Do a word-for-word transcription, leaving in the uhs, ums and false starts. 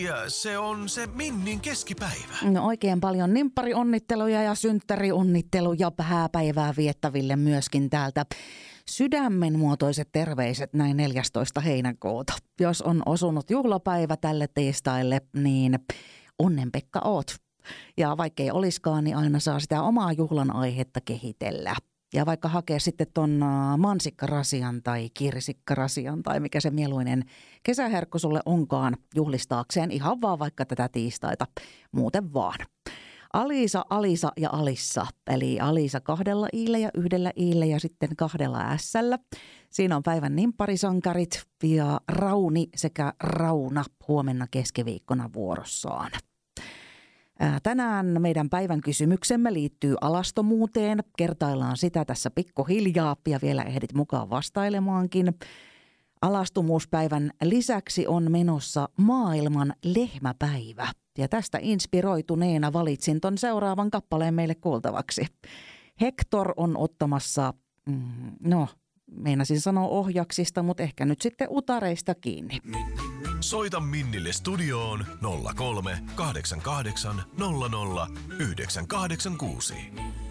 Ja se on se Minnin keskipäivä. No oikein paljon nimpparionnitteluja ja synttärionnitteluja hääpäivää viettäville myöskin täältä. Sydämenmuotoiset terveiset näin neljästoista heinäkuuta. Jos on osunut juhlapäivä tälle tiistaille, niin onnen Pekka oot. Ja vaikkei oliskaan, niin aina saa sitä omaa juhlan aihetta kehitellä. Ja vaikka hakee sitten ton mansikkarasian tai kirsikkarasian tai mikä se mieluinen kesäherkku sulle onkaan juhlistaakseen ihan vaan vaikka tätä tiistaita. Muuten vaan. Aliisa, Alisa ja Alissa. Eli Alisa kahdella iillä ja yhdellä iillä ja sitten kahdella ässällä. Siinä on päivän nimpparisankarit ja Rauni sekä Rauna huomenna keskiviikkona vuorossaan. Tänään meidän päivän kysymyksemme liittyy alastomuuteen. Kertaillaan sitä tässä pikkuhiljaa ja vielä ehdit mukaan vastailemaankin. Alastomuuspäivän lisäksi on menossa maailman lehmäpäivä. Ja tästä inspiroituneena valitsin ton seuraavan kappaleen meille kuultavaksi. Hector on ottamassa, mm, no meinasin sanoa ohjaksista, mutta ehkä nyt sitten utareista kiinni. Soita Minnille studioon nolla kolme kahdeksan kahdeksan nolla nolla yhdeksän kahdeksan kuusi.